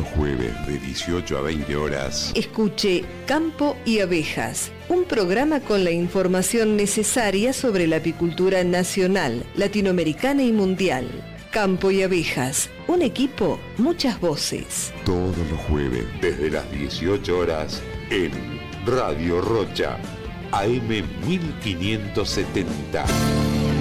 los jueves de 18 a 20 horas. Escuche Campo y Abejas, un programa con la información necesaria sobre la apicultura nacional, latinoamericana y mundial. Campo y Abejas, un equipo, muchas voces. Todos los jueves desde las 18 horas en Radio Rocha, AM 1570.